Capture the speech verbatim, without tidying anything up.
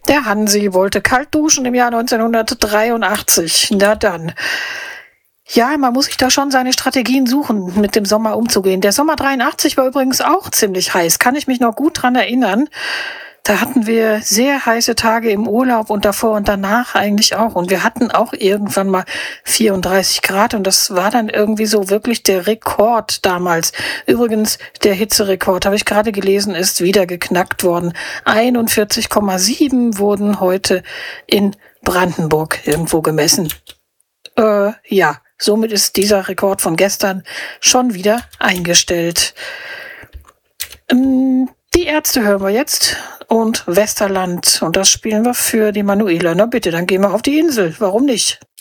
Der Hansi wollte kalt duschen im Jahr neunzehnhundertdreiundachtzig. Na dann. Ja, man muss sich da schon seine Strategien suchen, mit dem Sommer umzugehen. Der Sommer dreiundachtzig war übrigens auch ziemlich heiß, kann ich mich noch gut dran erinnern. Da hatten wir sehr heiße Tage im Urlaub und davor und danach eigentlich auch. Und wir hatten auch irgendwann mal vierunddreißig Grad und das war dann irgendwie so wirklich der Rekord damals. Übrigens, der Hitzerekord, habe ich gerade gelesen, ist wieder geknackt worden. einundvierzig Komma sieben wurden heute in Brandenburg irgendwo gemessen. Äh, ja, somit ist dieser Rekord von gestern schon wieder eingestellt. Ähm, die Ärzte hören wir jetzt und Westerland und das spielen wir für die Manuela. Na bitte, dann gehen wir auf die Insel. Warum nicht?